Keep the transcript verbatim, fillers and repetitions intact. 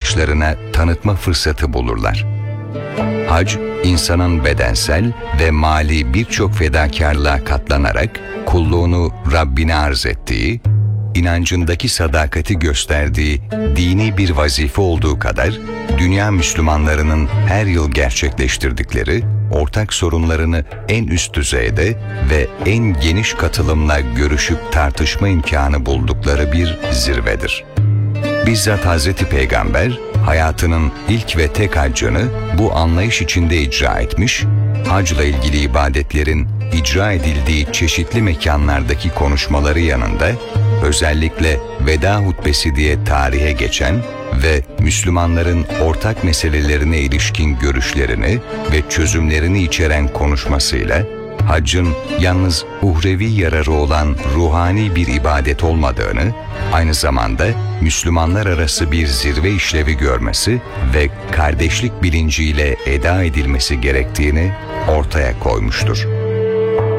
inançlarına tanıtma fırsatı bulurlar. Hac, insanın bedensel ve mali birçok fedakarlığa katlanarak kulluğunu Rabbine arz ettiği, inancındaki sadakati gösterdiği dini bir vazife olduğu kadar, dünya Müslümanlarının her yıl gerçekleştirdikleri, ortak sorunlarını en üst düzeyde ve en geniş katılımla görüşüp tartışma imkanı buldukları bir zirvedir. Bizzat Hazreti Peygamber, hayatının ilk ve tek haccını bu anlayış içinde icra etmiş, hacla ilgili ibadetlerin icra edildiği çeşitli mekanlardaki konuşmaları yanında, özellikle veda hutbesi diye tarihe geçen ve Müslümanların ortak meselelerine ilişkin görüşlerini ve çözümlerini içeren konuşmasıyla, haccın yalnız uhrevi yararı olan ruhani bir ibadet olmadığını, aynı zamanda Müslümanlar arası bir zirve işlevi görmesi ve kardeşlik bilinciyle eda edilmesi gerektiğini ortaya koymuştur.